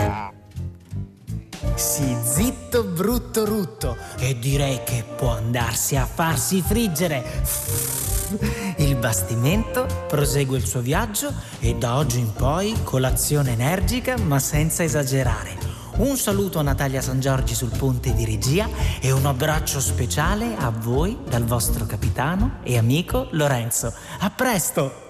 Sì, zitto brutto rutto, e direi che può andarsi a farsi friggere. Il bastimento prosegue il suo viaggio e da oggi in poi colazione energica ma senza esagerare. Un saluto a Natalia San Giorgi sul ponte di regia e un abbraccio speciale a voi dal vostro capitano e amico Lorenzo. A presto!